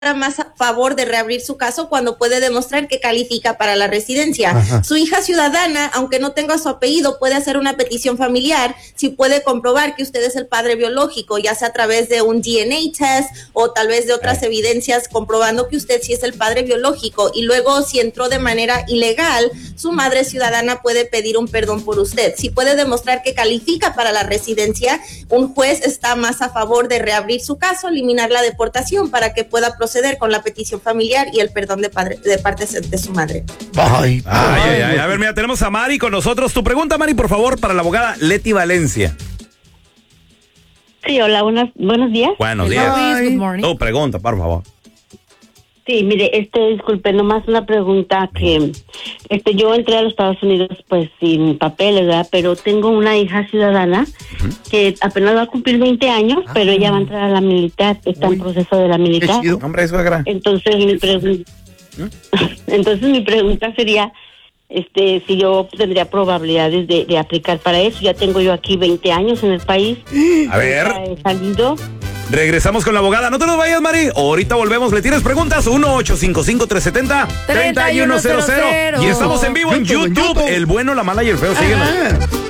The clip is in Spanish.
más a favor de reabrir su caso cuando puede demostrar que califica para la residencia. Ajá. Su hija ciudadana, aunque no tenga su apellido, puede hacer una petición familiar si puede comprobar que usted es el padre biológico, ya sea a través de un DNA test o tal vez de otras evidencias comprobando que usted sí es el padre biológico. Y luego, si entró de manera ilegal, su madre ciudadana puede pedir un perdón por usted. Si puede demostrar que califica para la residencia, un juez está más a favor de reabrir su caso, eliminar la deportación para que pueda proceder con la petición familiar y el perdón de parte de su madre. Ay. A ver, mira, tenemos a Mari con nosotros. Tu pregunta, Mari, por favor, para la abogada Leti Valencia. Sí, hola, buenos días. Buenos días. Good morning. Tu pregunta, por favor. Sí, mire, disculpe, nomás una pregunta que, yo entré a los Estados Unidos, pues, sin papeles, ¿verdad? Pero tengo una hija ciudadana que apenas va a cumplir 20 años, pero ella va a entrar a la militar, está en proceso de la militar. Hombre, suegra. Entonces, mi pregunta sería, si yo tendría probabilidades de aplicar para eso. Ya tengo yo aquí 20 años en el país. A ver. He salido. Regresamos con la abogada. No te nos vayas, Mari. Ahorita volvemos. ¿Le tienes preguntas? 1-855-370-3100. Y estamos en vivo en YouTube. El bueno, la mala y el feo. Síguenos.